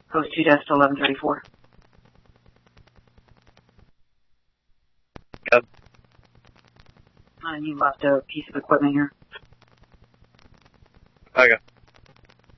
Post 2 desk to 1134. Yep. And you left a piece of equipment here. Okay.